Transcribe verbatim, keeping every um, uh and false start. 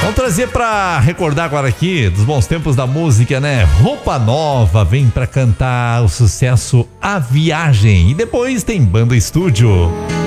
Vamos trazer pra recordar agora aqui dos bons tempos da música, né? Roupa Nova vem pra cantar o sucesso A Viagem. E depois tem Banda Estúdio.